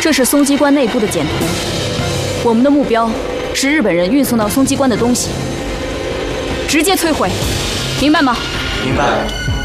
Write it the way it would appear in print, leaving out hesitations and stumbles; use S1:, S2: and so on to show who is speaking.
S1: 这是松基关内部的简图，我们的目标是日本人运送到松基关的东西，直接摧毁，明白吗？
S2: 明白。